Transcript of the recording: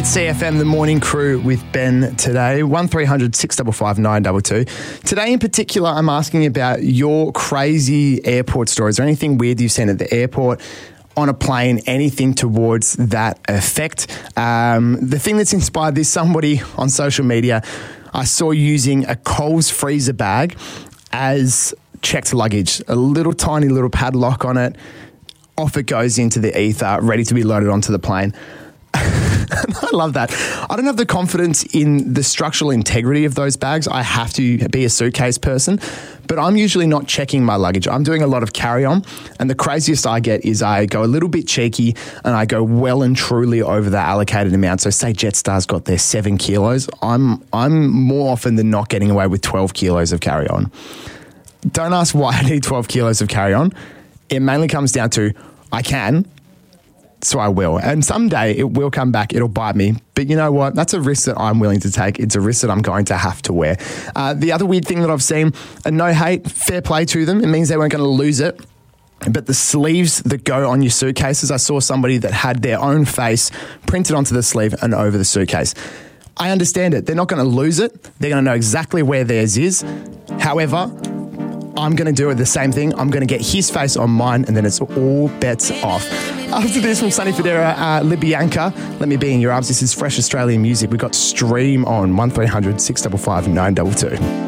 It's CFM, the morning crew with Ben today, 1300 655 922. Today in particular, I'm asking about your crazy airport stories or anything weird you've seen at the airport, on a plane, anything towards that effect. The thing that's inspired this, somebody on social media I saw using a Coles freezer bag as checked luggage, a little tiny little padlock on it. Off it goes into the ether, ready to be loaded onto the plane. I love that. I don't have the confidence in the structural integrity of those bags. I have to be a suitcase person, but I'm usually not checking my luggage. I'm doing a lot of carry-on, and the craziest I get is I go a little bit cheeky and I go well and truly over the allocated amount. So say Jetstar's got their 7 kilos. I'm more often than not getting away with 12 kilos of carry-on. Don't ask why I need 12 kilos of carry-on. It mainly comes down to I can, so I will. And someday it will come back. It'll bite me. But you know what? That's a risk that I'm willing to take. It's a risk that I'm going to have to wear. The other weird thing that I've seen, and no hate, fair play to them. It means they weren't going to lose it. But the sleeves that go on your suitcases, I saw somebody that had their own face printed onto the sleeve and over the suitcase. I understand it. They're not going to lose it. They're going to know exactly where theirs is. However, I'm going to do it the same thing. I'm going to get his face on mine, and then it's all bets off. After this from Sonny Fodera, Libyanka, Let Me Be In Your Arms. This is fresh Australian music. We've got Stream on 1300 655 922.